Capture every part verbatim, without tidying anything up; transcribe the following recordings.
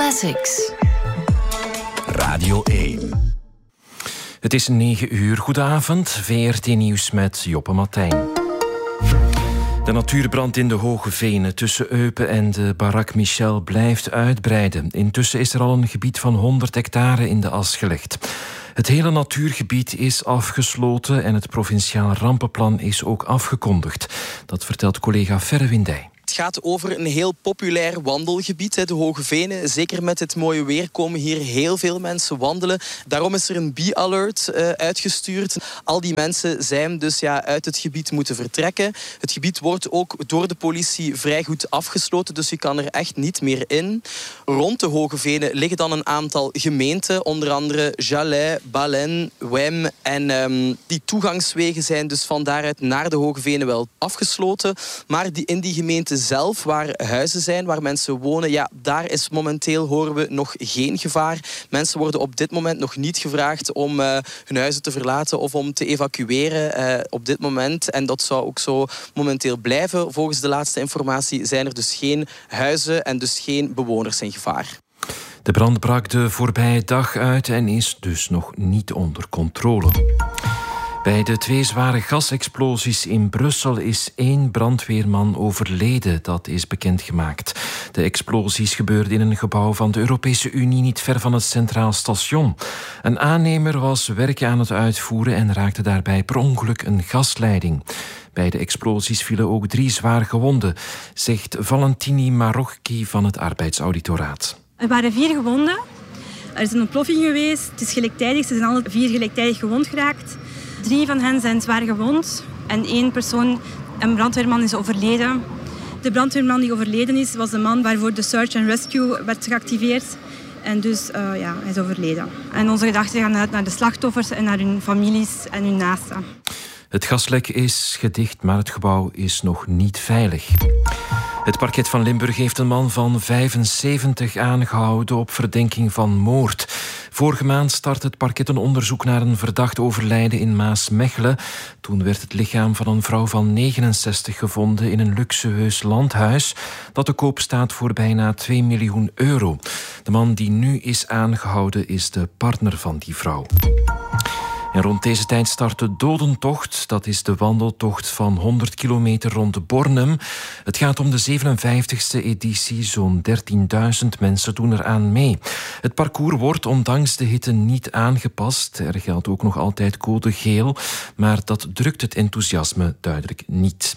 Classics. Radio één. Het is negen uur. Goedenavond. V R T Nieuws met Joppe Martijn. De natuurbrand in de Hoge Venen tussen Eupen en de Barak Michel blijft uitbreiden. Intussen is er al een gebied van honderd hectare in de as gelegd. Het hele natuurgebied is afgesloten en het provinciaal rampenplan is ook afgekondigd. Dat vertelt collega Ferre Windij. Het gaat over een heel populair wandelgebied, de Hoge Venen. Zeker met het mooie weer komen hier heel veel mensen wandelen. Daarom is er een bee-alert uh, uitgestuurd. Al die mensen zijn dus ja, uit het gebied moeten vertrekken. Het gebied wordt ook door de politie vrij goed afgesloten, dus je kan er echt niet meer in. Rond de Hoge Venen liggen dan een aantal gemeenten, onder andere Jalais, Balen, Wem. En um, die toegangswegen zijn dus van daaruit naar de Hoge Venen wel afgesloten. Maar die, in die gemeenten zelf, waar huizen zijn, waar mensen wonen, ja, daar is momenteel, horen we, nog geen gevaar. Mensen worden op dit moment nog niet gevraagd om uh, hun huizen te verlaten of om te evacueren uh, op dit moment. En dat zou ook zo momenteel blijven. Volgens de laatste informatie zijn er dus geen huizen en dus geen bewoners in gevaar. De brand brak de voorbije dag uit en is dus nog niet onder controle. Bij de twee zware gasexplosies in Brussel is één brandweerman overleden. Dat is bekendgemaakt. De explosies gebeurden in een gebouw van de Europese Unie niet ver van het Centraal Station. Een aannemer was werk aan het uitvoeren en raakte daarbij per ongeluk een gasleiding. Bij de explosies vielen ook drie zwaar gewonden, zegt Valentini Marocchi van het Arbeidsauditoraat. Er waren vier gewonden. Er is een ontploffing geweest. Het is gelijktijdig. Ze zijn alle vier gelijktijdig gewond geraakt. Drie van hen zijn zwaar gewond en één persoon, een brandweerman, is overleden. De brandweerman die overleden is, was de man waarvoor de search and rescue werd geactiveerd. En dus, uh, ja, hij is overleden. En onze gedachten gaan uit naar de slachtoffers en naar hun families en hun naasten. Het gaslek is gedicht, maar het gebouw is nog niet veilig. Het parket van Limburg heeft een man van vijfenzeventig aangehouden op verdenking van moord. Vorige maand startte het parket een onderzoek naar een verdacht overlijden in Maasmechelen. Toen werd het lichaam van een vrouw van negenenzestig gevonden in een luxueus landhuis dat te koop staat voor bijna twee miljoen euro. De man die nu is aangehouden is de partner van die vrouw. En rond deze tijd start de Dodentocht. Dat is de wandeltocht van honderd kilometer rond Bornem. Het gaat om de zevenenvijftigste editie. Zo'n dertienduizend mensen doen eraan mee. Het parcours wordt ondanks de hitte niet aangepast. Er geldt ook nog altijd code geel. Maar dat drukt het enthousiasme duidelijk niet.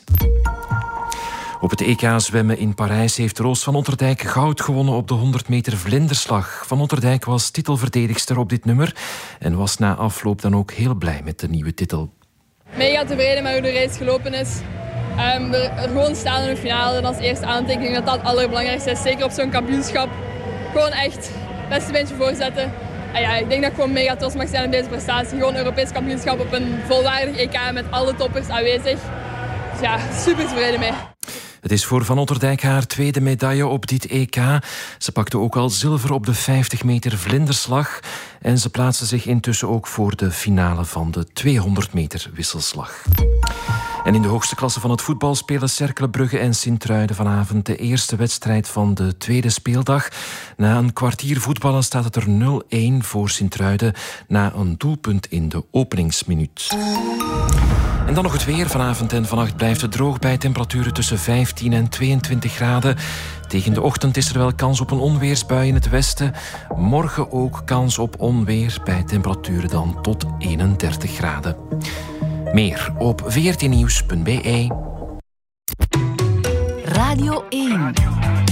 Op het E K zwemmen in Parijs heeft Roos van Otterdijk goud gewonnen op de honderd meter vlinderslag. Van Otterdijk was titelverdedigster op dit nummer en was na afloop dan ook heel blij met de nieuwe titel. Mega tevreden met hoe de race gelopen is. Um, er, er gewoon staan in de finale en als eerste aantekening dat dat het allerbelangrijkste is. Zeker op zo'n kampioenschap. Gewoon echt het beste beentje voorzetten. En ja, ik denk dat ik gewoon mega trots mag zijn op deze prestatie. Gewoon Europees kampioenschap op een volwaardig E K met alle toppers aanwezig. Dus ja, super tevreden mee. Het is voor Van Otterdijk haar tweede medaille op dit E K. Ze pakte ook al zilver op de vijftig meter vlinderslag. En ze plaatste zich intussen ook voor de finale van de tweehonderd meter wisselslag. En in de hoogste klasse van het voetbal spelen Cercle Brugge en Sint-Truiden vanavond de eerste wedstrijd van de tweede speeldag. Na een kwartier voetballen staat het er nul-één voor Sint-Truiden na een doelpunt in de openingsminuut. En dan nog het weer. Vanavond en vannacht blijft het droog bij temperaturen tussen vijftien en tweeëntwintig graden. Tegen de ochtend is er wel kans op een onweersbui in het westen. Morgen ook kans op onweer bij temperaturen dan tot eenendertig graden. Meer op v r t nieuws punt b e. Radio één.